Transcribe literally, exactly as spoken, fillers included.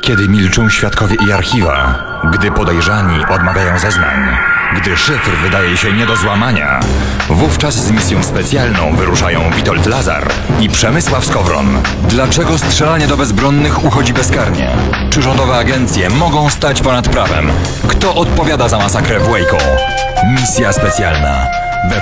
Kiedy milczą świadkowie i archiwa, gdy podejrzani odmawiają zeznań, gdy szyfr wydaje się nie do złamania, wówczas z misją specjalną wyruszają Witold Lazar i Przemysław Skowron. Dlaczego strzelanie do bezbronnych uchodzi bezkarnie? Czy rządowe agencje mogą stać ponad prawem? Kto odpowiada za masakrę w Waco? Misja specjalna.